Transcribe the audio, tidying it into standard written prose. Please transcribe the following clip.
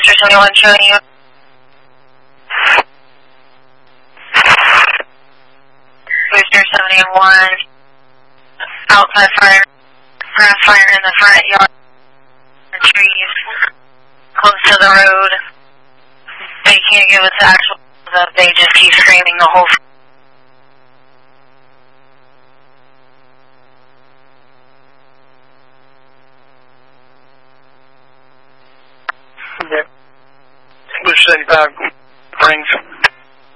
Booster 71 showing you. Booster 71, outside fire, grass fire in the front yard, trees, close to the road. They can't give us the actual, they just keep screaming the whole. Okay. Booster 75 rings.